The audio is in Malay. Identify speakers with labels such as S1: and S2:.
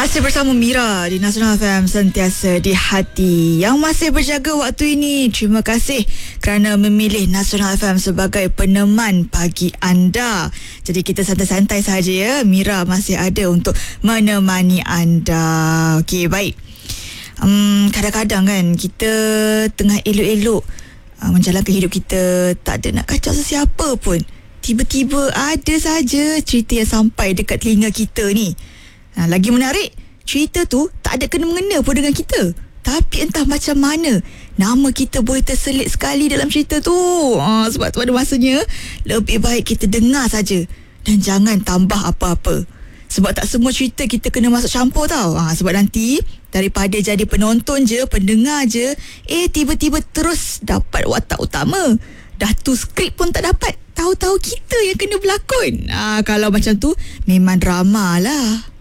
S1: Masih bersama Mira di Nasional FM, sentiasa di hati. Yang masih berjaga waktu ini, terima kasih kerana memilih Nasional FM sebagai peneman pagi anda. Jadi kita santai-santai saja ya. Mira masih ada untuk menemani anda. Okey, baik. Kadang-kadang kan kita tengah elok-elok menjalankan hidup kita, tak ada nak kacau sesiapa pun. Tiba-tiba ada saja cerita yang sampai dekat telinga kita ni. Lagi menarik, cerita tu tak ada kena-mengena pun dengan kita. Tapi entah macam mana nama kita boleh terselit sekali dalam cerita tu. Sebab tu pada masanya lebih baik kita dengar saja dan jangan tambah apa-apa. Sebab tak semua cerita kita kena masuk campur tau. Sebab nanti daripada jadi penonton je, pendengar je, tiba-tiba terus dapat watak utama. Dah tu skrip pun tak dapat. Tahu-tahu kita yang kena berlakon. Kalau macam tu memang drama lah.